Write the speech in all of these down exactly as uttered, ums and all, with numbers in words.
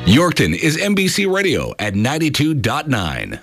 Yorkton is N B C Radio at ninety-two point nine.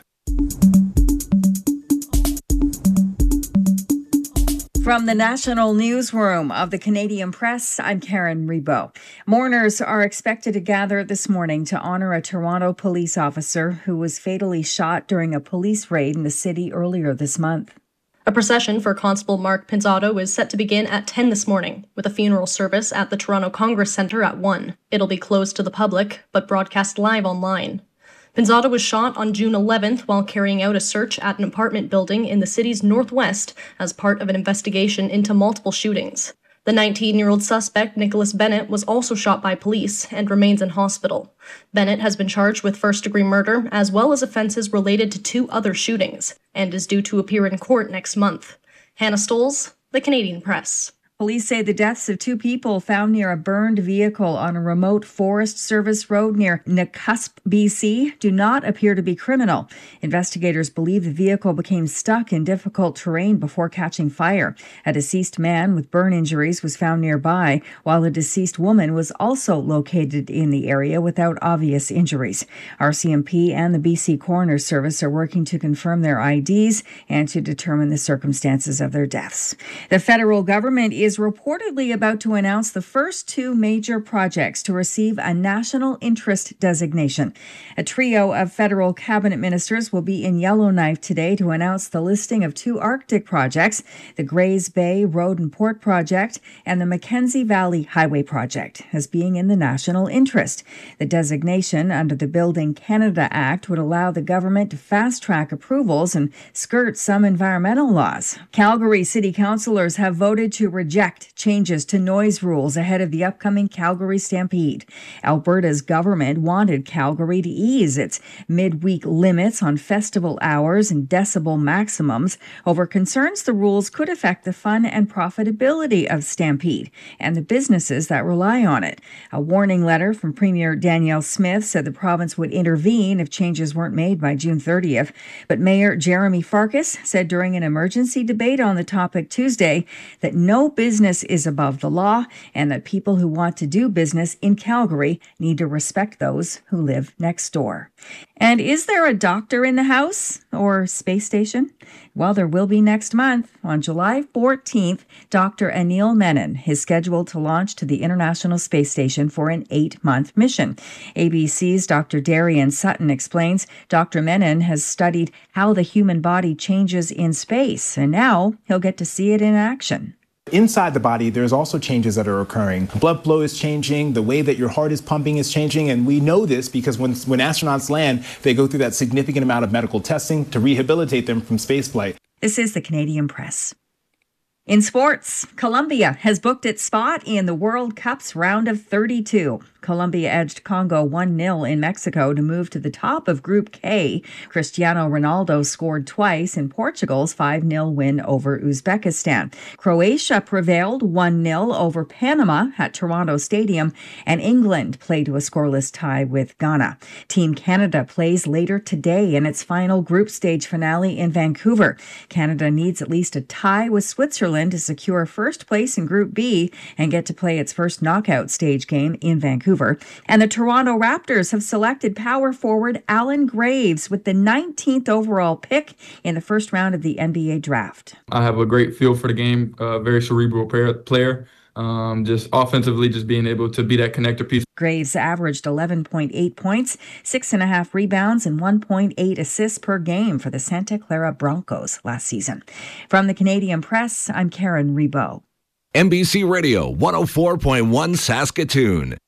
From the National Newsroom of the Canadian Press, I'm Karen Rebo. Mourners are expected to gather this morning to honor a Toronto police officer who was fatally shot during a police raid in the city earlier this month. A procession for Constable Mark Pinzotto is set to begin at ten this morning, with a funeral service at the Toronto Congress Centre at one. It'll be closed to the public, but broadcast live online. Pinzotto was shot on June eleventh while carrying out a search at an apartment building in the city's northwest as part of an investigation into multiple shootings. The nineteen-year-old suspect, Nicholas Bennett, was also shot by police and remains in hospital. Bennett has been charged with first-degree murder as well as offenses related to two other shootings and is due to appear in court next month. Hannah Stoles, The Canadian Press. Police say the deaths of two people found near a burned vehicle on a remote Forest Service road near Nakusp, B C, do not appear to be criminal. Investigators believe the vehicle became stuck in difficult terrain before catching fire. A deceased man with burn injuries was found nearby, while a deceased woman was also located in the area without obvious injuries. R C M P and the B C Coroner's Service are working to confirm their I Ds and to determine the circumstances of their deaths. The federal government is is reportedly about to announce the first two major projects to receive a national interest designation. A trio of federal cabinet ministers will be in Yellowknife today to announce the listing of two Arctic projects, the Grays Bay Road and Port Project and the Mackenzie Valley Highway Project, as being in the national interest. The designation under the Building Canada Act would allow the government to fast-track approvals and skirt some environmental laws. Calgary City Councillors have voted to reject changes to noise rules ahead of the upcoming Calgary Stampede. Alberta's government wanted Calgary to ease its midweek limits on festival hours and decibel maximums over concerns the rules could affect the fun and profitability of Stampede and the businesses that rely on it. A warning letter from Premier Danielle Smith said the province would intervene if changes weren't made by June thirtieth. But Mayor Jeremy Farkas said during an emergency debate on the topic Tuesday that no business is above the law and that people who want to do business in Calgary need to respect those who live next door. And is there a doctor in the house or space station? Well, there will be next month. On July fourteenth, Doctor Anil Menon is scheduled to launch to the International Space Station for an eight-month mission. A B C's Doctor Darian Sutton explains Doctor Menon has studied how the human body changes in space, and now he'll get to see it in action. Inside the body, there's also changes that are occurring. Blood flow is changing, the way that your heart is pumping is changing, and we know this because when, when astronauts land, they go through that significant amount of medical testing to rehabilitate them from spaceflight. This is the Canadian Press. In sports, Colombia has booked its spot in the World Cup's round of thirty-two. Colombia edged Congo one nil in Mexico to move to the top of Group K. Cristiano Ronaldo scored twice in Portugal's five nil win over Uzbekistan. Croatia prevailed one nil over Panama at Toronto Stadium, and England played to a scoreless tie with Ghana. Team Canada plays later today in its final group stage finale in Vancouver. Canada needs at least a tie with Switzerland to secure first place in Group B and get to play its first knockout stage game in Vancouver. And the Toronto Raptors have selected power forward Allen Graves with the nineteenth overall pick in the first round of the N B A draft. I have a great feel for the game, a very cerebral player. Um, just offensively, just being able to be that connector piece. Graves averaged eleven point eight points, six and a half rebounds, and one point eight assists per game for the Santa Clara Broncos last season. From the Canadian Press, I'm Karen Rebo. N B C Radio one oh four point one Saskatoon.